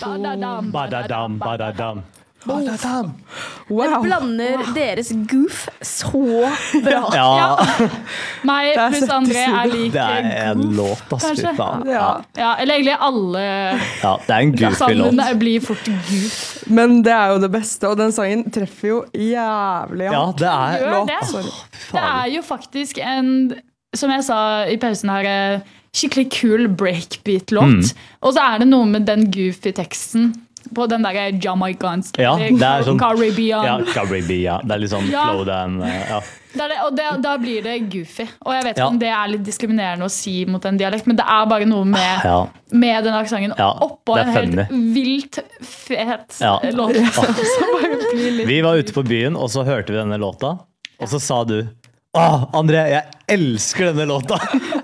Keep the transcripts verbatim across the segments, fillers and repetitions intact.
Badadam, Badadam, badadam. Badadam. Wow. Jeg blander deres goof så bra. Ja, Meg Det er pluss søtt André å si er det. like det er en goof, låt, ass, fy kanskje. faen. Ja. Ja. Ja, eller egentlig alle ja, det er en goofy låt. sangene blir fort goof. Men det er jo det beste, og den sangen treffer jo jævlig Ja, det er Gjør låt. det. Sorry. Det er jo faktisk en, som jeg sa i pausen her, eh, skikkelig kul breakbeat-låt. Og så er det noe med den goofy teksten på den der jamaikanske Ja, det er sånn- Caribbean. Ja, Caribbean. Det er litt sånn Ja. flow down. Ja. Det er det, og det, da blir det goofy. Og jeg vet ikke Ja. om det er litt diskriminerende å si mot en dialekt, men det er bare noe med, Ja. med den aksenten Ja, oppå det er en helt vilt fet Ja. låt. Som bare blir litt Vi var ute på byen, og så hørte vi denne låta, og så sa du Åh, André, jeg elsker denne låta!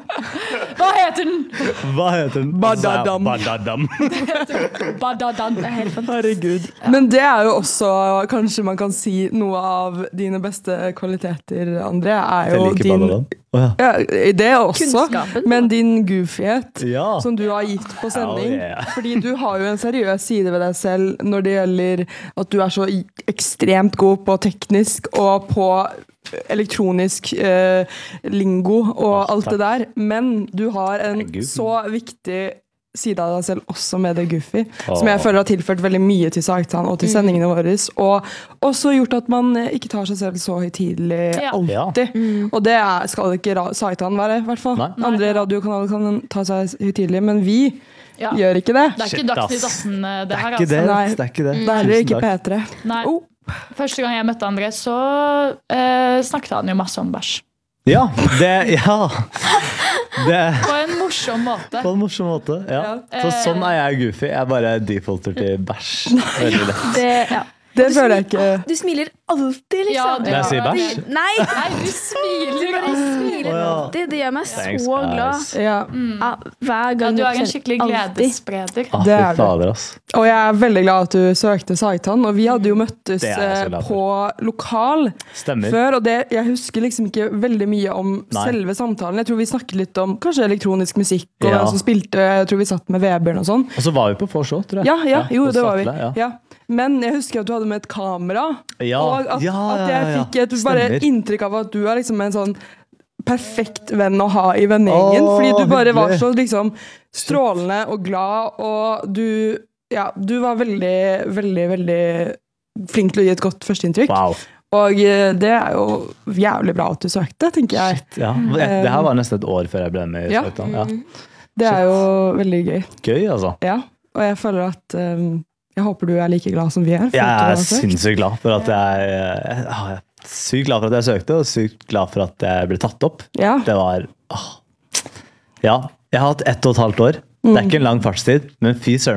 Hva heter den? Hva heter den? Badadam. Badadam. Badadam. Det er helt fantastisk. Herregud. Men det er jo også, kanskje man kan si, noe av dine beste kvaliteter, André, er Jeg jo liker din badadam. Å, ja. ja, det også, Kunnskapen. men din goofyhet Ja. som du har gitt på sending. Oh, yeah. Fordi du har jo en seriøs side ved deg selv når det gjelder at du er så i- ekstremt god på teknisk og på elektronisk eh, lingo og Ah, alt takk. det der. Men du har en Herregud. så viktig side av deg selv også med det goofy, Åh. som jeg føler har tilført veldig mye til Sagtann og til sendingene våre, og også gjort at man eh, ikke tar seg selv så høytidelig Ja. alltid. Og det er, skal ikke ra- Sagtann være, i hvert fall. Nei. Andre radiokanaler kan ta seg høytidelig, men vi Ja. gjør ikke det. Det er Shit, ikke Dagsnytt ass. atten, det Det er her, ikke altså. det. Nei. Det er ikke det. Det er heller Tusen ikke takk. P tre. Nei. Oh. Første gang jeg møtte André, så eh, snakket han jo masse om bæsj. Ja, det Ja. Det På en morsom måte. På en morsom måte. Ja. Så sånn er jeg goofy. Jeg bare defaulter til bæsj. Veldig lett. Det, ja. Det føler jeg ikke. Du smiler alltid, liksom. Ja, det Når jeg sier gjør bæsj? det. Nei, Nei, du smiler du smiler Å, ja. alltid. Det gjør meg Thanks, så guys. glad. Ja, Ja, hver Ja, gang. du er en jeg skikkelig kjenner- alltid. gledesspreder. Ah, Det fy er det. fader, ass. og jeg er veldig glad at du søkte Sagtann, og vi hadde jo møttes Det er jeg så eh, glad på lokal Stemmer. før, og det, jeg husker liksom ikke veldig mye om Nei. selve samtalen. Jeg tror vi snakket litt om kanskje elektronisk musikk, og Ja. hvem som spilte. Jeg tror vi satt med Vebjørn og sånn. Og så var vi på vors òg, tror jeg. Ja, ja, jo, hos det var vi. Atle, ja. Ja. Men jeg husker at du hadde med et kamera, Ja, og at, ja, at ja, jeg ja. fikk et bare Stemmer. inntrykk av at du er liksom en sånn perfekt venn å ha i vennegjengen, Åh, fordi du bare var hyggelig. så liksom strålende og glad, og du, ja, du var veldig, veldig, veldig flink til å gi et godt førsteinntrykk. Wow. Og eh, det er jo jævlig bra at du søkte, tenker jeg. Ja. Det her var nesten et år før jeg ble med i Ja. Sagtann. Ja. Det er jo veldig gøy. Gøy, altså. Ja, og jeg føler at eh, jeg håper du er like glad som vi er. for Jeg at du er har søkt. sinnssykt glad for at jeg, jeg, jeg er Sykt glad for at jeg søkte, og sykt glad for at jeg ble tatt opp. Ja. Det var åh. Ja, jeg har hatt ett og et halvt år. Det er ikke en lang fartstid, men fy søren.